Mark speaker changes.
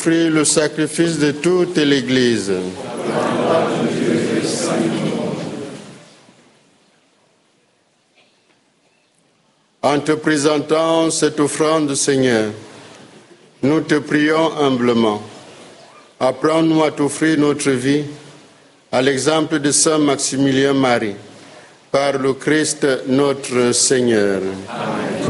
Speaker 1: t'offrir le sacrifice de toute l'Église. En te présentant cette offrande, Seigneur, nous te prions humblement. Apprends-nous à t'offrir notre vie à l'exemple de Saint Maximilien Marie, par le Christ notre Seigneur. Amen.